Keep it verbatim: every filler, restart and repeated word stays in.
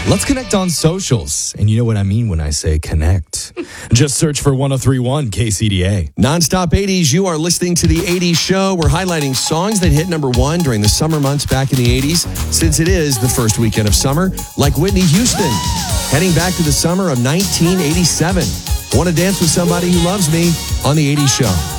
Let's connect on socials. And you know what I mean when I say connect. Just search for one oh three point one K C D A. Nonstop eighties, you are listening to the eighties show. We're highlighting songs that hit number one during the summer months back in the eighties, since it is the first weekend of summer, like Whitney Houston, heading back to the summer of nineteen eighty-seven. Want to dance with somebody who loves me on the eighties show.